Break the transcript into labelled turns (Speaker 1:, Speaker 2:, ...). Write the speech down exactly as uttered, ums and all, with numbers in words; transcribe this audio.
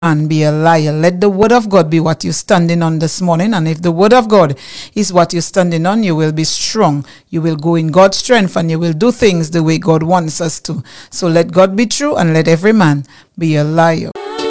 Speaker 1: man be a liar. Let the word of God be what you're standing on this morning. And if the word of God is what you're standing on, you will be strong. You will go in God's strength and you will do things the way God wants us to. So let God be true and let every man be a liar.